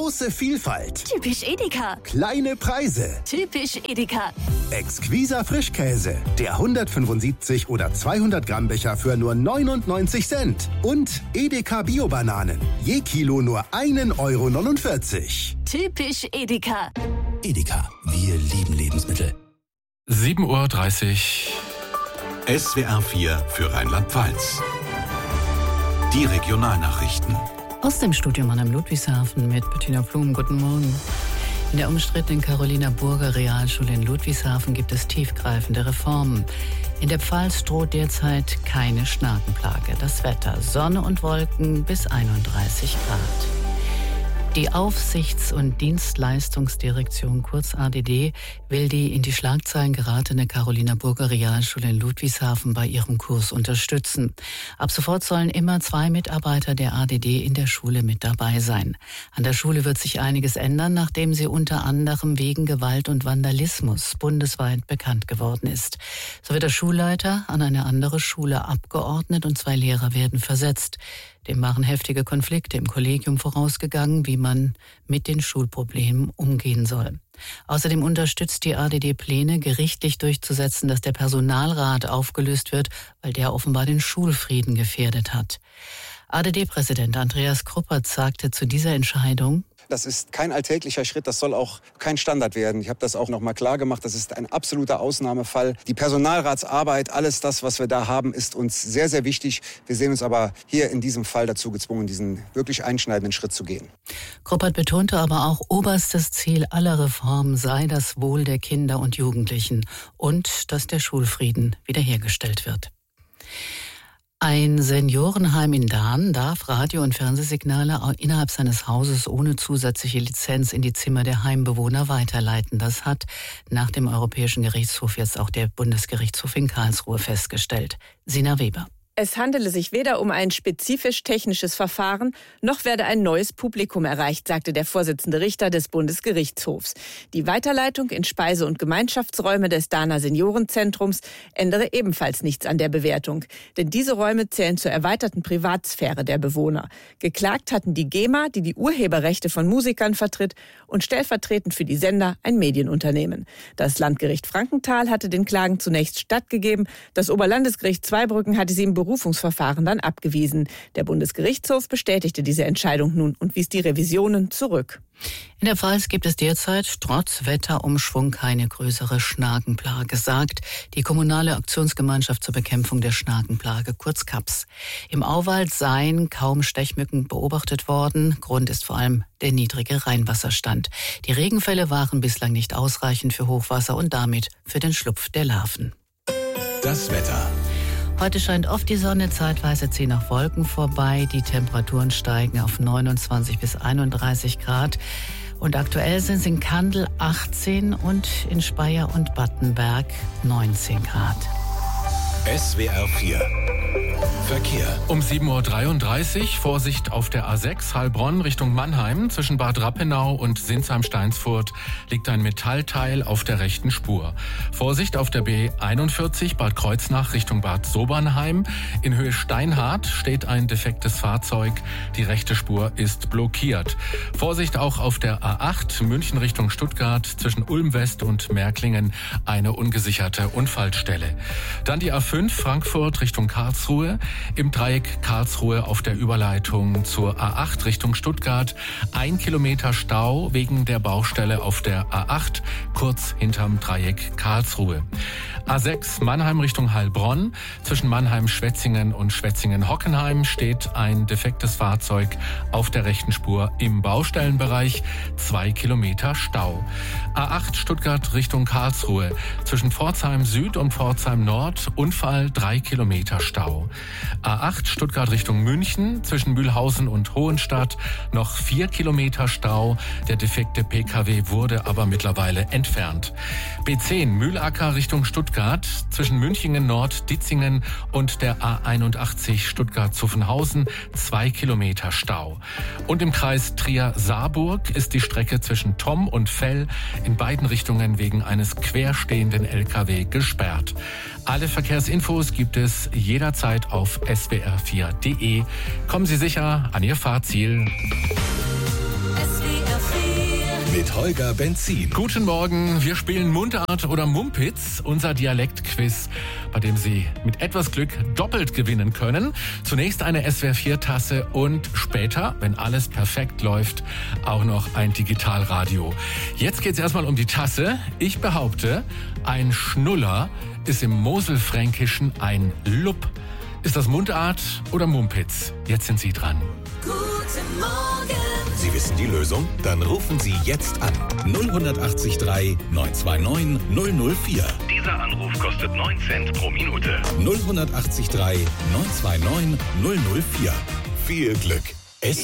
Große Vielfalt. Typisch Edeka. Kleine Preise. Typisch Edeka. Exquiser Frischkäse. Der 175 oder 200 Gramm Becher für nur 99 Cent. Und Edeka Bio-Bananen. Je Kilo nur 1,49 €. Typisch Edeka. Edeka, wir lieben Lebensmittel. 7:30 Uhr. SWR 4 für Rheinland-Pfalz. Die Regionalnachrichten. Aus dem Studio Mannheim Ludwigshafen mit Bettina Blum. Guten Morgen. In der umstrittenen Carolina-Burger Realschule in Ludwigshafen gibt es tiefgreifende Reformen. In der Pfalz droht derzeit keine Schnakenplage. Das Wetter: Sonne und Wolken bis 31 Grad. Die Aufsichts- und Dienstleistungsdirektion, kurz ADD, will die in die Schlagzeilen geratene Carolina-Burger Realschule in Ludwigshafen bei ihrem Kurs unterstützen. Ab sofort sollen immer 2 Mitarbeiter der ADD in der Schule mit dabei sein. An der Schule wird sich einiges ändern, nachdem sie unter anderem wegen Gewalt und Vandalismus bundesweit bekannt geworden ist. So wird der Schulleiter an eine andere Schule abgeordnet und 2 Lehrer werden versetzt. Dem waren heftige Konflikte im Kollegium vorausgegangen, wie man mit den Schulproblemen umgehen soll. Außerdem unterstützt die ADD Pläne, gerichtlich durchzusetzen, dass der Personalrat aufgelöst wird, weil der offenbar den Schulfrieden gefährdet hat. ADD-Präsident Andreas Kruppert sagte zu dieser Entscheidung: Das ist kein alltäglicher Schritt, das soll auch kein Standard werden. Ich habe das auch noch mal klar gemacht, das ist ein absoluter Ausnahmefall. Die Personalratsarbeit, alles das, was wir da haben, ist uns sehr, sehr wichtig. Wir sehen uns aber hier in diesem Fall dazu gezwungen, diesen wirklich einschneidenden Schritt zu gehen. Kruppert betonte aber auch, oberstes Ziel aller Reformen sei das Wohl der Kinder und Jugendlichen und dass der Schulfrieden wiederhergestellt wird. Ein Seniorenheim in Dahn darf Radio- und Fernsehsignale innerhalb seines Hauses ohne zusätzliche Lizenz in die Zimmer der Heimbewohner weiterleiten. Das hat nach dem Europäischen Gerichtshof jetzt auch der Bundesgerichtshof in Karlsruhe festgestellt. Sina Weber. Es handele sich weder um ein spezifisch technisches Verfahren, noch werde ein neues Publikum erreicht, sagte der Vorsitzende Richter des Bundesgerichtshofs. Die Weiterleitung in Speise- und Gemeinschaftsräume des Dahner Seniorenzentrums ändere ebenfalls nichts an der Bewertung. Denn diese Räume zählen zur erweiterten Privatsphäre der Bewohner. Geklagt hatten die GEMA, die die Urheberrechte von Musikern vertritt, und stellvertretend für die Sender ein Medienunternehmen. Das Landgericht Frankenthal hatte den Klagen zunächst stattgegeben. Das Oberlandesgericht Zweibrücken hatte sie im Berufungsverfahren dann abgewiesen. Der Bundesgerichtshof bestätigte diese Entscheidung nun und wies die Revisionen zurück. In der Pfalz gibt es derzeit trotz Wetterumschwung keine größere Schnakenplage, sagt die Kommunale Aktionsgemeinschaft zur Bekämpfung der Schnakenplage, kurz KAPS. Im Auwald seien kaum Stechmücken beobachtet worden. Grund ist vor allem der niedrige Rheinwasserstand. Die Regenfälle waren bislang nicht ausreichend für Hochwasser und damit für den Schlupf der Larven. Das Wetter. Heute scheint oft die Sonne, zeitweise ziehen auch Wolken vorbei. Die Temperaturen steigen auf 29 bis 31 Grad. Und aktuell sind es in Kandel 18 und in Speyer und Battenberg 19 Grad. SWR 4 Verkehr. Um 7:33 Uhr Vorsicht auf der A6 Heilbronn Richtung Mannheim. Zwischen Bad Rappenau und Sinsheim-Steinsfurt liegt ein Metallteil auf der rechten Spur. Vorsicht auf der B41 Bad Kreuznach Richtung Bad Sobernheim. In Höhe Steinhardt steht ein defektes Fahrzeug. Die rechte Spur ist blockiert. Vorsicht auch auf der A8 München Richtung Stuttgart zwischen Ulm West und Märklingen eine ungesicherte Unfallstelle. Dann die A5 Frankfurt Richtung Karlsruhe. Im Dreieck Karlsruhe auf der Überleitung zur A8 Richtung Stuttgart 1 Kilometer Stau wegen der Baustelle auf der A8, kurz hinterm Dreieck Karlsruhe. A6 Mannheim Richtung Heilbronn. Zwischen Mannheim-Schwetzingen und Schwetzingen-Hockenheim steht ein defektes Fahrzeug auf der rechten Spur im Baustellenbereich. 2 Kilometer Stau. A8 Stuttgart Richtung Karlsruhe. Zwischen Pforzheim Süd und Pforzheim Nord Unfall, 3 Kilometer Stau. A8 Stuttgart Richtung München. Zwischen Mühlhausen und Hohenstadt noch 4 Kilometer Stau. Der defekte Pkw wurde aber mittlerweile entfernt. B10 Mühlacker Richtung Stuttgart. Zwischen Münchingen Nord, Ditzingen und der A81 Stuttgart-Zuffenhausen 2 Kilometer Stau. Und im Kreis Trier-Saarburg ist die Strecke zwischen Tomm und Fell in beiden Richtungen wegen eines querstehenden LKW gesperrt. Alle Verkehrsinfos gibt es jederzeit auf swr4.de. Kommen Sie sicher an Ihr Fahrziel. Mit Holger Benzin. Guten Morgen, wir spielen Mundart oder Mumpitz, unser Dialektquiz, bei dem Sie mit etwas Glück doppelt gewinnen können. Zunächst eine SWR4-Tasse und später, wenn alles perfekt läuft, auch noch ein Digitalradio. Jetzt geht's erstmal um die Tasse. Ich behaupte, ein Schnuller ist im Moselfränkischen ein Lupp. Ist das Mundart oder Mumpitz? Jetzt sind Sie dran. Guten Morgen. Sie wissen die Lösung? Dann rufen Sie jetzt an. 0183 929 004. Dieser Anruf kostet 9 Cent pro Minute. 0183 929 004. Viel Glück!